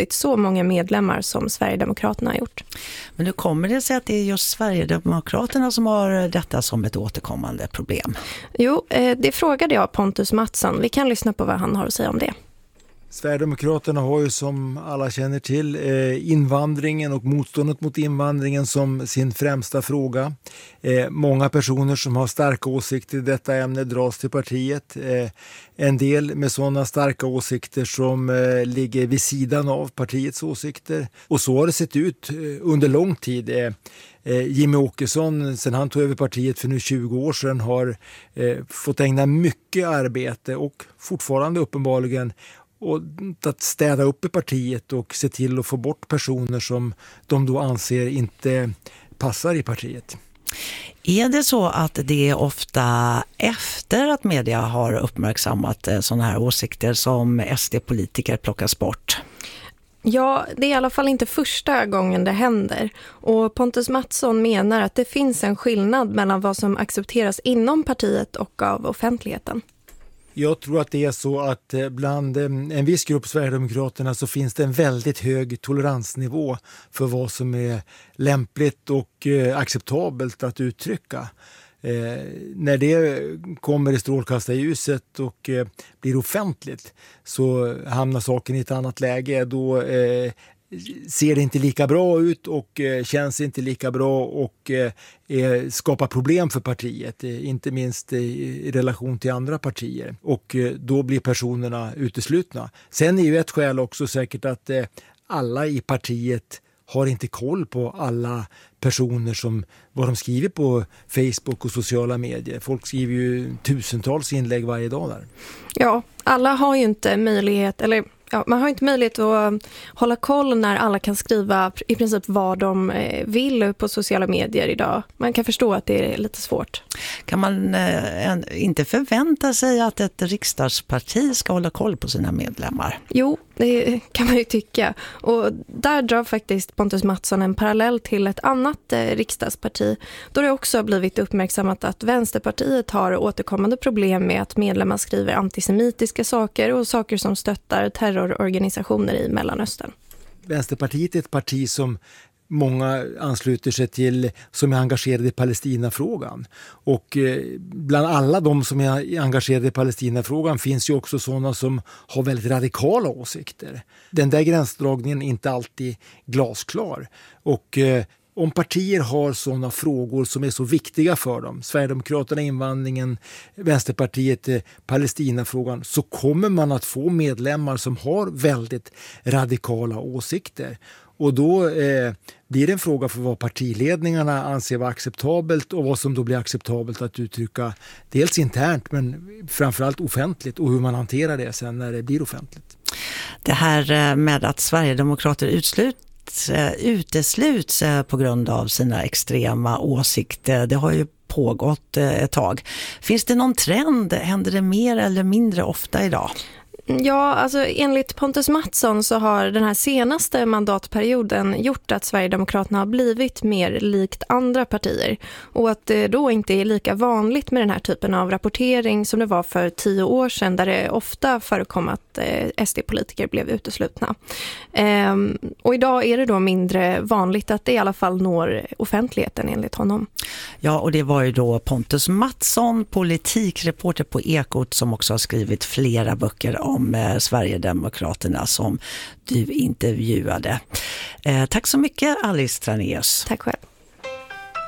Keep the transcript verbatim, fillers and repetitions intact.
riktigt så många medlemmar som Sverigedemokraterna har gjort. Men nu kommer det sig att det är just Sverigedemokraterna som har detta som ett återkommande problem? Jo, det frågade jag Pontus Mattsson. Vi kan lyssna på vad han har att säga om det. Sverigedemokraterna har ju som alla känner till invandringen och motståndet mot invandringen som sin främsta fråga. Många personer som har starka åsikter i detta ämne dras till partiet. En del med sådana starka åsikter som ligger vid sidan av partiets åsikter. Och så har det sett ut under lång tid. Jimmie Åkesson, sen han tog över partiet för nu tjugo år sedan, har fått ägna mycket arbete och fortfarande uppenbarligen och att städa upp i partiet och se till att få bort personer som de då anser inte passar i partiet. Är det så att det är ofta efter att media har uppmärksammat sådana här åsikter som S D-politiker plockas bort? Ja, det är i alla fall inte första gången det händer. Och Pontus Mattsson menar att det finns en skillnad mellan vad som accepteras inom partiet och av offentligheten. Jag tror att det är så att bland en viss grupp Sverigedemokraterna så finns det en väldigt hög toleransnivå för vad som är lämpligt och acceptabelt att uttrycka. Eh, när det kommer i strålkastarljuset och eh, blir offentligt så hamnar saken i ett annat läge. Då eh, ser det inte lika bra ut och eh, känns inte lika bra och eh, skapar problem för partiet, eh, inte minst eh, i relation till andra partier. Och eh, då blir personerna uteslutna. Sen är ju ett skäl också säkert att eh, alla i partiet har inte koll på alla personer som vad de skriver på Facebook och sociala medier. Folk skriver ju tusentals inlägg varje dag där. Ja, alla har ju inte möjlighet, eller ja, man har inte möjlighet att hålla koll när alla kan skriva i princip vad de vill på sociala medier idag. Man kan förstå att det är lite svårt. Kan man eh, inte förvänta sig att ett riksdagsparti ska hålla koll på sina medlemmar? Jo, det kan man ju tycka. Och där drar faktiskt Pontus Mattsson en parallell till ett annat eh, riksdagsparti. Då det också har blivit uppmärksammat att Vänsterpartiet har återkommande problem med att medlemmar skriver antisemitiska saker och saker som stöttar terrororganisationer i Mellanöstern. Vänsterpartiet är ett parti som många ansluter sig till som är engagerade i Palestinafrågan. Och eh, bland alla de som är engagerade i Palestinafrågan finns ju också sådana som har väldigt radikala åsikter. Den där gränsdragningen är inte alltid glasklar. Och eh, om partier har sådana frågor som är så viktiga för dem, Sverigedemokraterna, invandringen, Vänsterpartiet, eh, Palestinafrågan, så kommer man att få medlemmar som har väldigt radikala åsikter. Och då eh, blir det en fråga för vad partiledningarna anser vara acceptabelt och vad som då blir acceptabelt att uttrycka dels internt men framförallt offentligt och hur man hanterar det sen när det blir offentligt. Det här med att Sverigedemokrater utslut, utesluts på grund av sina extrema åsikter, det har ju pågått ett tag. Finns det någon trend? Händer det mer eller mindre ofta idag? Ja, alltså enligt Pontus Mattsson så har den här senaste mandatperioden gjort att Sverigedemokraterna har blivit mer likt andra partier och att det då inte är lika vanligt med den här typen av rapportering som det var för tio år sedan där det ofta förekom att S D-politiker blev uteslutna. Ehm, och idag är det då mindre vanligt att det i alla fall når offentligheten enligt honom. Ja, och det var ju då Pontus Mattsson, politikreporter på Ekot, som också har skrivit flera böcker om om Sverigedemokraterna som du intervjuade. Eh, tack så mycket, Alice Tranéus. Tack själv.